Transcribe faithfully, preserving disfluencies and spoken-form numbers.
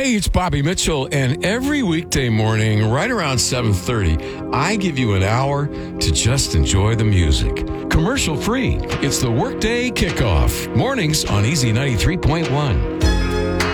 Hey, it's Bobby Mitchell, and every weekday morning, right around seven thirty, I give you an hour to just enjoy the music. Commercial free. It's the Workday Kickoff. Mornings on Easy ninety-three point one.